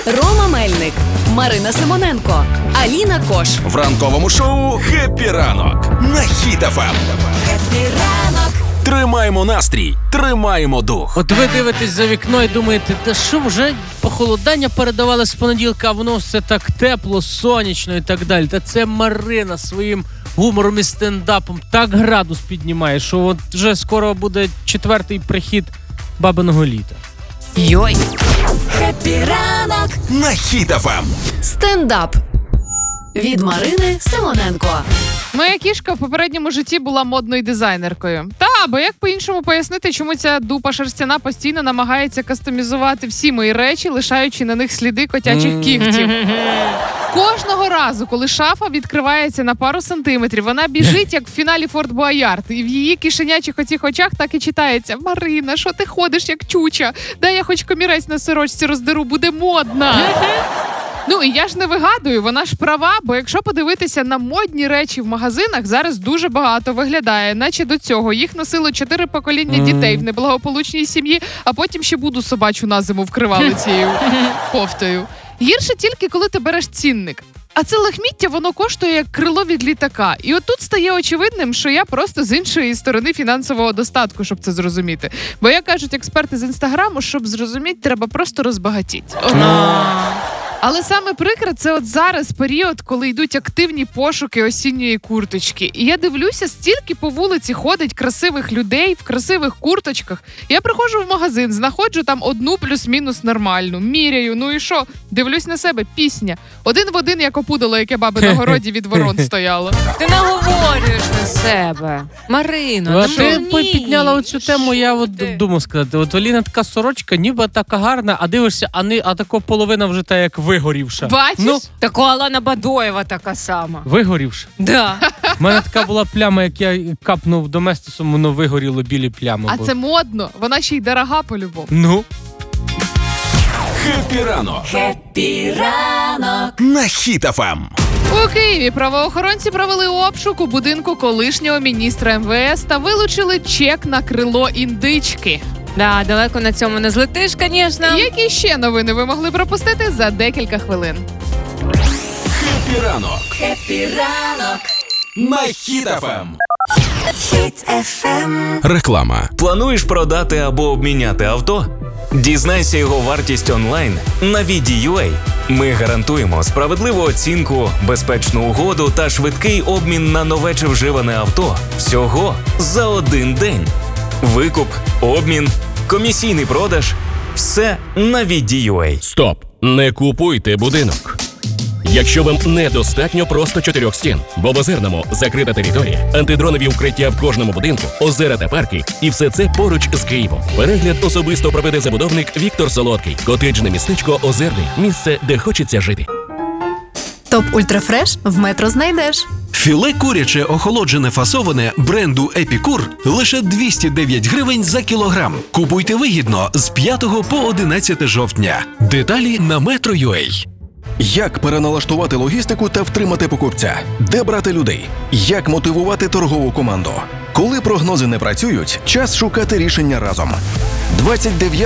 Рома Мельник, Марина Симоненко, Аліна Кош. В ранковому шоу «Хеппі ранок» на Хіт FM. Хеппі ранок. Тримаємо настрій, тримаємо дух. От ви дивитесь за вікно і думаєте, та що вже похолодання передавали з понеділка, а воно все так тепло, сонячно і так далі. Та це Марина своїм гумором і стендапом так градус піднімає, що от вже скоро буде 4-й прихід бабиного літа. Йой. Хеппі ранок На Хіт FM. Стендап від Марини Симоненко. Моя кішка в попередньому житті була модною дизайнеркою. Бо як по-іншому пояснити, чому ця дупа шерстяна постійно намагається кастомізувати всі мої речі, лишаючи на них сліди котячих кігтів. Кожного разу, коли шафа відкривається на пару сантиметрів, вона біжить, як в фіналі Форт Боярд. І в її кишенячих оцих очах так і читається: «Марина, що ти ходиш, як чуча? Дай я хоч комірець на сорочці роздеру, буде модна». Ну, і я ж не вигадую, вона ж права, бо якщо подивитися на модні речі в магазинах, зараз дуже багато виглядає, наче до цього їх носило 4 покоління дітей в неблагополучній сім'ї, а потім ще буду собачу на зиму вкривали цією кофтою. Гірше тільки, коли ти береш цінник. А це лахміття, воно коштує як крило від літака. І отут стає очевидним, що я просто з іншої сторони фінансового достатку, щоб це зрозуміти. Бо, як кажуть експерти з Інстаграму, щоб зрозуміти, треба просто розбагатіти. Але саме прикре це от зараз період, коли йдуть активні пошуки осінньої курточки. І я дивлюся, стільки по вулиці ходить красивих людей в красивих курточках. Я приходжу в магазин, знаходжу там одну плюс-мінус нормальну, міряю, ну і що? Дивлюсь на себе, пісня. Один в один, як опудало, яке баби на городі від ворон стояло. Ти наговорюєш на себе. Марино, А ти підняла оцю тему, я от думав сказати. От Аліна така сорочка, ніби така гарна, а дивишся, а тако половина вже та як вигорівша. Бачиш? Ну, так Алана Бадоєва така сама. вигорівша. Да. У мене така була пляма, як я капнув доместосом, воно вигоріло, білі плями. А це модно, вона ще й дорога по-любому. Ну. «Хеппі ранок» Хеппі ранок на Хіт FM. У Києві правоохоронці провели обшук у будинку колишнього міністра МВС та вилучили чек на крило індички. Да, далеко на цьому не злетиш, звісно. Які ще новини ви могли пропустити за декілька хвилин? «Хеппі ранок» Хеппі ранок на Хіт FM. Хіт FM. Реклама. Плануєш продати або обміняти авто? Дізнайся його вартість онлайн на VD.ua. Ми гарантуємо справедливу оцінку, безпечну угоду та швидкий обмін на нове чи вживане авто. Всього за один день. Викуп, обмін, комісійний продаж – все на VD.ua. Стоп! Не купуйте будинок. Якщо вам недостатньо просто 4 стін, бо в Озерному закрита територія, антидронові укриття в кожному будинку, озера та парки, і все це поруч з Києвом. Перегляд особисто проведе забудовник Віктор Солодкий. Котеджне містечко Озерний. Місце, де хочеться жити. Топ Ультрафреш в Метро знайдеш. Філе куряче охолоджене фасоване бренду Епікур лише 209 гривень за кілограм. Купуйте вигідно з 5 по 11 жовтня. Деталі на Metro.ua. Як переналаштувати логістику та втримати покупця? Де брати людей? Як мотивувати торгову команду? Коли прогнози не працюють, час шукати рішення разом. 29